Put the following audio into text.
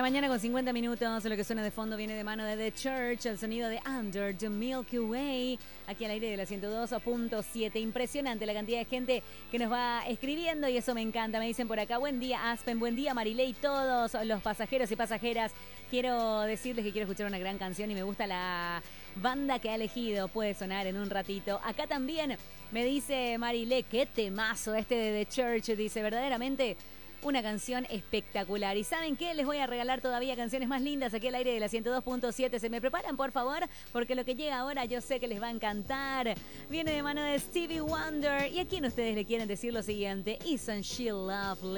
mañana con 50 minutos. Lo que suena de fondo viene de mano de The Church, el sonido de Under the Milky Way, aquí al aire de la 102.7. Impresionante la cantidad de gente que nos va escribiendo y eso me encanta. Me dicen por acá, buen día Aspen, buen día Marilei, todos los pasajeros y pasajeras. Quiero decirles que quiero escuchar una gran canción y me gusta la banda que ha elegido. Puede sonar en un ratito. Acá también me dice Marilei, qué temazo este de The Church. Dice, verdaderamente una canción espectacular. ¿Y saben qué? Les voy a regalar todavía canciones más lindas aquí al aire de la 102.7. ¿Se me preparan, por favor? Porque lo que llega ahora yo sé que les va a encantar. Viene de mano de Stevie Wonder. ¿Y a quién ustedes le quieren decir lo siguiente? Isn't she lovely?